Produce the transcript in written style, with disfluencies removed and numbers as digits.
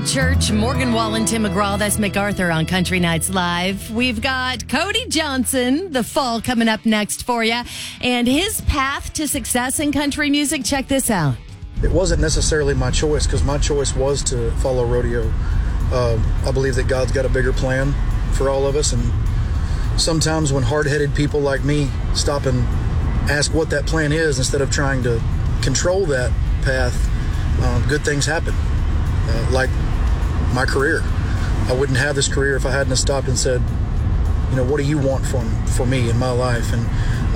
Church, Morgan Wallen, Tim McGraw. That's MacArthur on Country Nights Live. We've got Cody Johnson, The Fall, coming up next for you. And his path to success in country music. Check this out. It wasn't necessarily my choice, because my choice was to follow rodeo. I believe that God's got a bigger plan for all of us. And sometimes when hard-headed people like me stop and ask what that plan is instead of trying to control that path, good things happen. Like my career. I wouldn't have this career if I hadn't stopped and said, what do you want for me in my life? And